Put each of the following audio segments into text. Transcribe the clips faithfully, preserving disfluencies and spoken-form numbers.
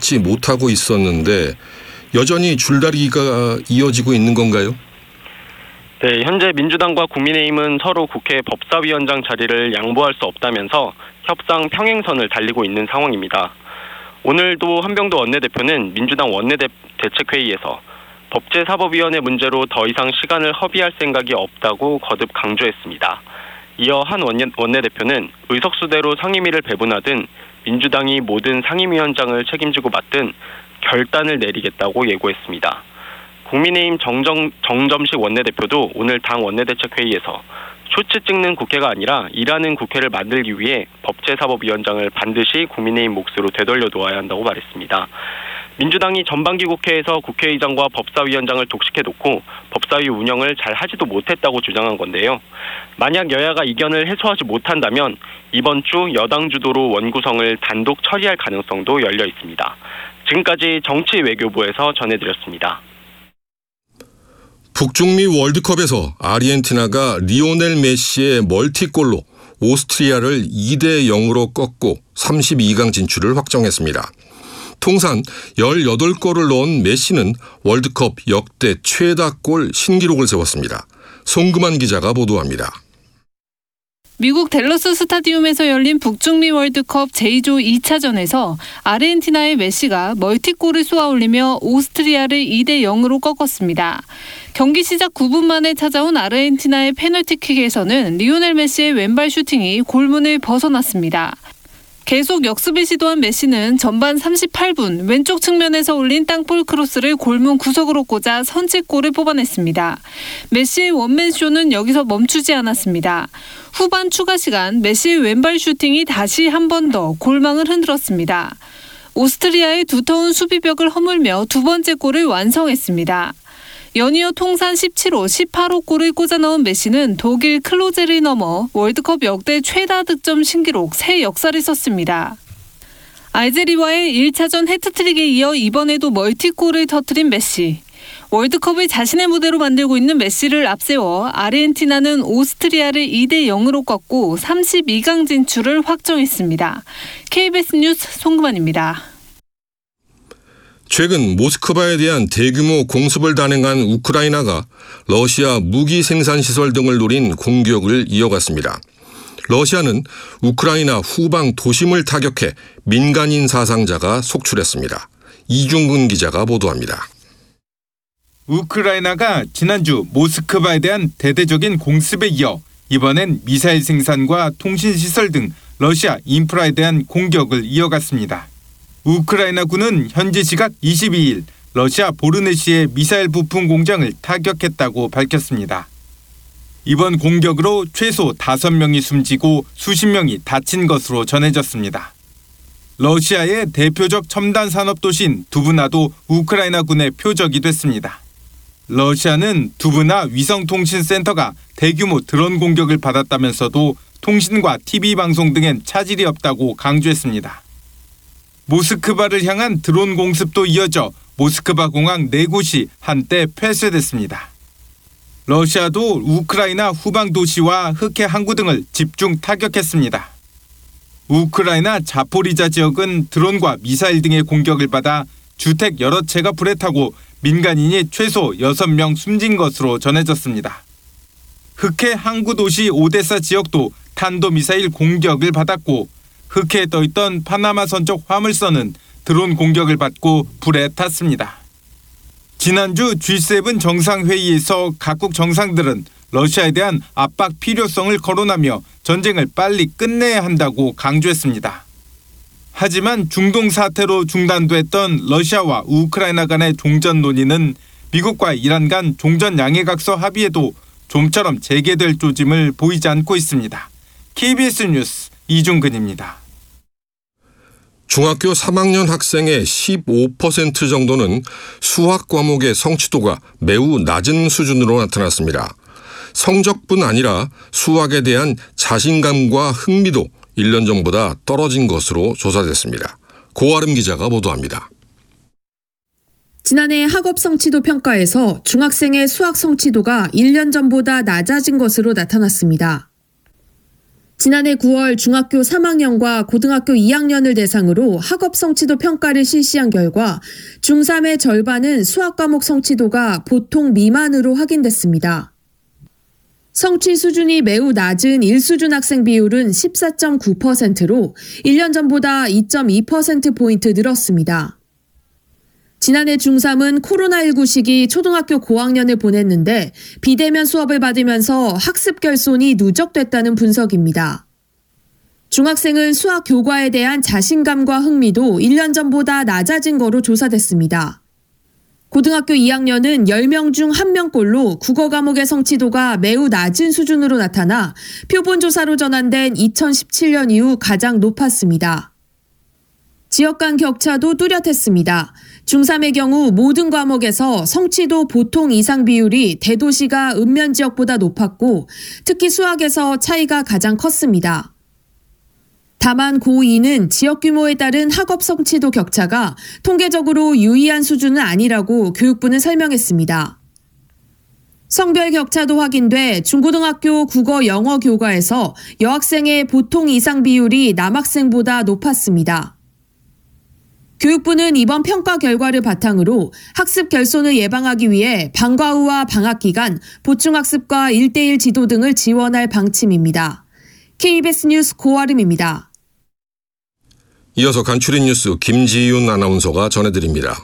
받지 못하고 있었는데 여전히 줄다리기가 이어지고 있는 건가요? 네, 현재 민주당과 국민의힘은 서로 국회 법사위원장 자리를 양보할 수 없다면서 협상 평행선을 달리고 있는 상황입니다. 오늘도 한병도 원내대표는 민주당 원내대책회의에서 법제사법위원회 문제로 더 이상 시간을 허비할 생각이 없다고 거듭 강조했습니다. 이어 한 원내, 원내대표는 의석수대로 상임위를 배분하든 민주당이 모든 상임위원장을 책임지고 맡든 결단을 내리겠다고 예고했습니다. 국민의힘 정정, 정점식 원내대표도 오늘 당 원내대책회의에서 쇼츠 찍는 국회가 아니라 일하는 국회를 만들기 위해 법제사법위원장을 반드시 국민의힘 몫으로 되돌려 놓아야 한다고 말했습니다. 민주당이 전반기 국회에서 국회의장과 법사위원장을 독식해놓고 법사위 운영을 잘 하지도 못했다고 주장한 건데요. 만약 여야가 이견을 해소하지 못한다면 이번 주 여당 주도로 원구성을 단독 처리할 가능성도 열려 있습니다. 지금까지 정치외교부에서 전해드렸습니다. 북중미 월드컵에서 아르헨티나가 리오넬 메시의 멀티골로 오스트리아를 이 대 영으로 꺾고 삼십이 강 진출을 확정했습니다. 통산 열여덟 골을 넣은 메시는 월드컵 역대 최다 골 신기록을 세웠습니다. 송금환 기자가 보도합니다. 미국 댈러스 스타디움에서 열린 북중미 월드컵 제이조 이 차전에서 아르헨티나의 메시가 멀티골을 쏘아올리며 오스트리아를 이 대 영으로 꺾었습니다. 경기 시작 구 분 만에 찾아온 아르헨티나의 페널티킥에서는 리오넬 메시의 왼발 슈팅이 골문을 벗어났습니다. 계속 역습을 시도한 메시는 전반 삼십팔 분 왼쪽 측면에서 올린 땅볼 크로스를 골문 구석으로 꽂아 선취골을 뽑아냈습니다. 메시의 원맨쇼는 여기서 멈추지 않았습니다. 후반 추가 시간 메시의 왼발 슈팅이 다시 한 번 더 골망을 흔들었습니다. 오스트리아의 두터운 수비벽을 허물며 두 번째 골을 완성했습니다. 연이어 통산 십칠 호, 십팔 호 골을 꽂아 넣은 메시는 독일 클로제를 넘어 월드컵 역대 최다 득점 신기록 새 역사를 썼습니다. 알제리와의 일 차전 해트트릭에 이어 이번에도 멀티골을 터뜨린 메시. 월드컵을 자신의 무대로 만들고 있는 메시를 앞세워 아르헨티나는 오스트리아를 이 대 영으로 꺾고 삼십이 강 진출을 확정했습니다. 케이비에스 뉴스 송금환입니다. 최근 모스크바에 대한 대규모 공습을 단행한 우크라이나가 러시아 무기 생산 시설 등을 노린 공격을 이어갔습니다. 러시아는 우크라이나 후방 도심을 타격해 민간인 사상자가 속출했습니다. 이중근 기자가 보도합니다. 우크라이나가 지난주 모스크바에 대한 대대적인 공습에 이어 이번엔 미사일 생산과 통신시설 등 러시아 인프라에 대한 공격을 이어갔습니다. 우크라이나군은 현지 시각 이십이 일 러시아 보르네시의 미사일 부품 공장을 타격했다고 밝혔습니다. 이번 공격으로 최소 다섯 명이 숨지고 수십 명이 다친 것으로 전해졌습니다. 러시아의 대표적 첨단 산업 도시인 두브나도 우크라이나군의 표적이 됐습니다. 러시아는 두브나 위성통신센터가 대규모 드론 공격을 받았다면서도 통신과 티비 방송 등엔 차질이 없다고 강조했습니다. 모스크바를 향한 드론 공습도 이어져 모스크바 공항 네 곳이 한때 폐쇄됐습니다. 러시아도 우크라이나 후방 도시와 흑해 항구 등을 집중 타격했습니다. 우크라이나 자포리자 지역은 드론과 미사일 등의 공격을 받아 주택 여러 채가 불에 타고 민간인이 최소 여섯 명 숨진 것으로 전해졌습니다. 흑해 항구 도시 오데사 지역도 탄도미사일 공격을 받았고 흑해에 떠있던 파나마 선적 화물선은 드론 공격을 받고 불에 탔습니다. 지난주 지 세븐 정상회의에서 각국 정상들은 러시아에 대한 압박 필요성을 거론하며 전쟁을 빨리 끝내야 한다고 강조했습니다. 하지만 중동 사태로 중단됐던 러시아와 우크라이나 간의 종전 논의는 미국과 이란 간 종전 양해각서 합의에도 좀처럼 재개될 조짐을 보이지 않고 있습니다. 케이비에스 뉴스 이중근입니다. 중학교 삼 학년 학생의 십오 퍼센트 정도는 수학 과목의 성취도가 매우 낮은 수준으로 나타났습니다. 성적뿐 아니라 수학에 대한 자신감과 흥미도 일 년 전보다 떨어진 것으로 조사됐습니다. 고아름 기자가 보도합니다. 지난해 학업 성취도 평가에서 중학생의 수학 성취도가 일 년 전보다 낮아진 것으로 나타났습니다. 지난해 구월 중학교 삼 학년과 고등학교 이 학년을 대상으로 학업 성취도 평가를 실시한 결과 중삼의 절반은 수학 과목 성취도가 보통 미만으로 확인됐습니다. 성취 수준이 매우 낮은 일 수준 학생 비율은 십사 점 구 퍼센트로 일 년 전보다 이 점 이 퍼센트포인트 늘었습니다. 지난해 중삼은 코로나십구 시기 초등학교 고학년을 보냈는데 비대면 수업을 받으면서 학습 결손이 누적됐다는 분석입니다. 중학생은 수학 교과에 대한 자신감과 흥미도 일 년 전보다 낮아진 거로 조사됐습니다. 고등학교 이 학년은 열 명 중 한 명꼴로 국어 과목의 성취도가 매우 낮은 수준으로 나타나 표본조사로 전환된 이천십칠 년 이후 가장 높았습니다. 지역 간 격차도 뚜렷했습니다. 중삼의 경우 모든 과목에서 성취도 보통 이상 비율이 대도시가 읍면 지역보다 높았고 특히 수학에서 차이가 가장 컸습니다. 다만 고이는 지역 규모에 따른 학업 성취도 격차가 통계적으로 유의한 수준은 아니라고 교육부는 설명했습니다. 성별 격차도 확인돼 중고등학교 국어 영어 교과에서 여학생의 보통 이상 비율이 남학생보다 높았습니다. 교육부는 이번 평가 결과를 바탕으로 학습 결손을 예방하기 위해 방과 후와 방학 기간 보충학습과 일 대일 지도 등을 지원할 방침입니다. 케이비에스 뉴스 고아름입니다. 이어서 간추린 뉴스 김지윤 아나운서가 전해드립니다.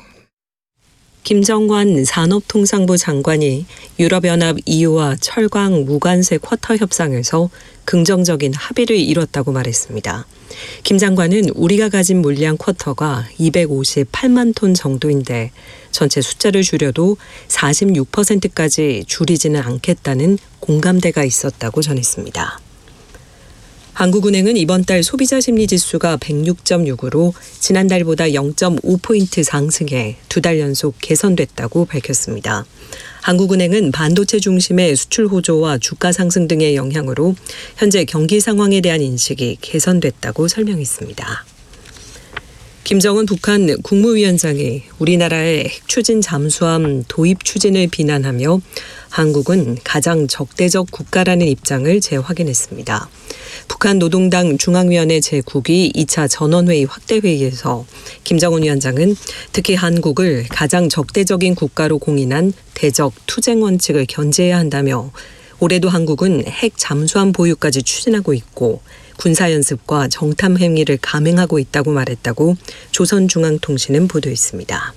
김정관 산업통상부 장관이 유럽연합 이유와 철강 무관세 쿼터 협상에서 긍정적인 합의를 이뤘다고 말했습니다. 김 장관은 우리가 가진 물량 쿼터가 이백오십팔만 톤 정도인데 전체 숫자를 줄여도 사십육 퍼센트까지 줄이지는 않겠다는 공감대가 있었다고 전했습니다. 한국은행은 이번 달 소비자 심리지수가 백육 점 육으로 지난달보다 영 점 오 포인트 상승해 두 달 연속 개선됐다고 밝혔습니다. 한국은행은 반도체 중심의 수출 호조와 주가 상승 등의 영향으로 현재 경기 상황에 대한 인식이 개선됐다고 설명했습니다. 김정은 북한 국무위원장이 우리나라의 핵 추진 잠수함 도입 추진을 비난하며 한국은 가장 적대적 국가라는 입장을 재확인했습니다. 북한 노동당 중앙위원회 제구 기 이 차 전원회의 확대회의에서 김정은 위원장은 특히 한국을 가장 적대적인 국가로 공인한 대적 투쟁 원칙을 견제해야 한다며 올해도 한국은 핵 잠수함 보유까지 추진하고 있고 군사연습과 정탐 행위를 감행하고 있다고 말했다고 조선중앙통신은 보도했습니다.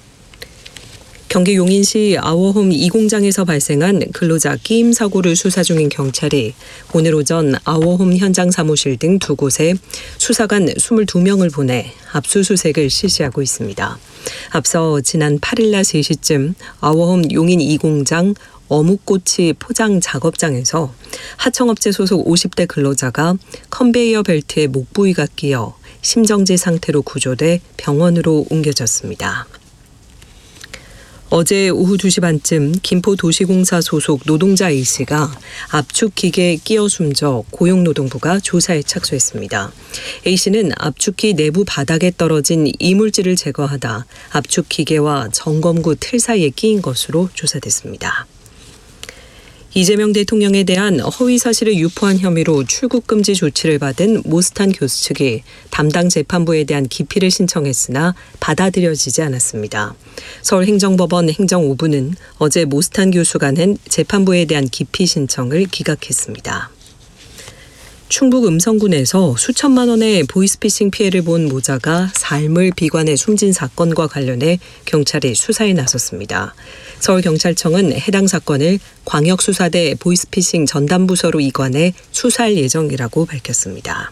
경기 용인시 아워홈 이 공장에서 발생한 근로자 끼임 사고를 수사 중인 경찰이 오늘 오전 아워홈 현장 사무실 등 두 곳에 수사관 이십이 명을 보내 압수수색을 실시하고 있습니다. 앞서 지난 팔 일 낮 세 시쯤 아워홈 용인 이 공장 어묵꼬치 포장 작업장에서 하청업체 소속 오십 대 근로자가 컨베이어 벨트에 목 부위가 끼어 심정지 상태로 구조돼 병원으로 옮겨졌습니다. 어제 오후 두 시 반쯤 김포도시공사 소속 노동자 A씨가 압축기계에 끼어 숨져 고용노동부가 조사에 착수했습니다. A씨는 압축기 내부 바닥에 떨어진 이물질을 제거하다 압축기계와 점검구 틀 사이에 끼인 것으로 조사됐습니다. 이재명 대통령에 대한 허위 사실을 유포한 혐의로 출국 금지 조치를 받은 모스탄 교수 측이 담당 재판부에 대한 기피를 신청했으나 받아들여지지 않았습니다. 서울행정법원 행정 오 부는 어제 모스탄 교수가 낸 재판부에 대한 기피 신청을 기각했습니다. 충북 음성군에서 수천만 원의 보이스피싱 피해를 본 모자가 삶을 비관해 숨진 사건과 관련해 경찰이 수사에 나섰습니다. 서울경찰청은 해당 사건을 광역수사대 보이스피싱 전담부서로 이관해 수사할 예정이라고 밝혔습니다.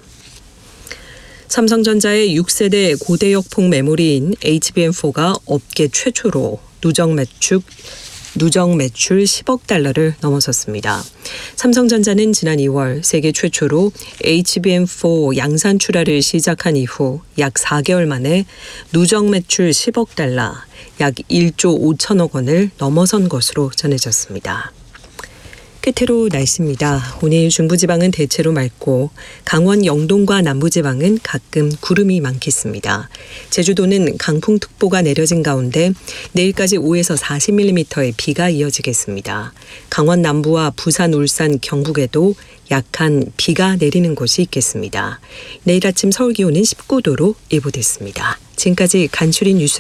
삼성전자의 육 세대 고대역폭 메모리인 에이치비엠 포가 업계 최초로 누적 매출 누적 매출 십억 달러를 넘어섰습니다. 삼성전자는 지난 이월 세계 최초로 에이치비엠 포 양산 출하를 시작한 이후 약 사 개월 만에 누적 매출 십억 달러, 약 일조 오천억 원을 넘어선 것으로 전해졌습니다. 끝으로 날씨입니다. 오늘 중부지방은 대체로 맑고 강원 영동과 남부지방은 가끔 구름이 많겠습니다. 제주도는 강풍특보가 내려진 가운데 내일까지 오에서 사십 밀리미터의 비가 이어지겠습니다. 강원 남부와 부산, 울산, 경북에도 약한 비가 내리는 곳이 있겠습니다. 내일 아침 서울 기온은 십구 도로 예보됐습니다. 지금까지 간추린 뉴스